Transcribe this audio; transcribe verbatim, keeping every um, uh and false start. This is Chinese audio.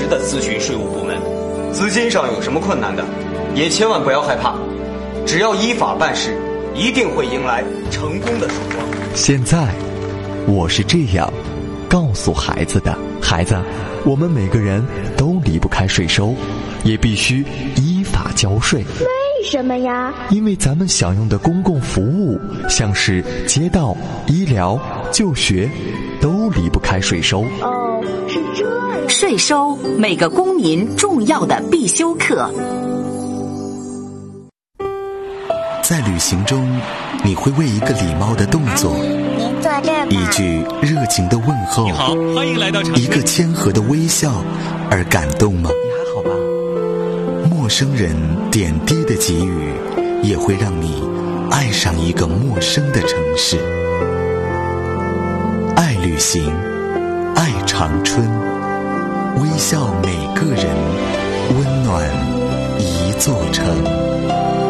时的咨询税务部门。资金上有什么困难的，也千万不要害怕，只要依法办事，一定会迎来成功的曙光。 现在，我是这样告诉孩子的：孩子，我们每个人都离不开税收，也必须依法交税。 为什么呀？ 因为咱们享用的公共服务，像是街道、医疗、就学，都离不开税收。 哦，是这样。 税收，每个公民重要的必修课。 在旅行中，你会为一个礼貌的动作， 您坐这儿吧。 一句热情的问候， 你好，欢迎来到长春。 一个谦和的微笑而感动吗？ 你还好吧？ 陌生人点滴的给予，也会让你爱上一个陌生的城市。爱旅行，爱长春，微笑每个人，温暖一座城。